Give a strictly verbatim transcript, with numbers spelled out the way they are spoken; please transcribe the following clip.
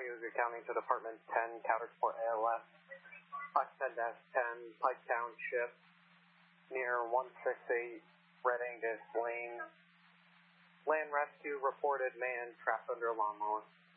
Cuyahoga County to Department ten, Counter Support A L S, five ten dash ten, Pike Township, near one sixty-eight Red Angus Lane. Land rescue reported man trapped under a lawnmower.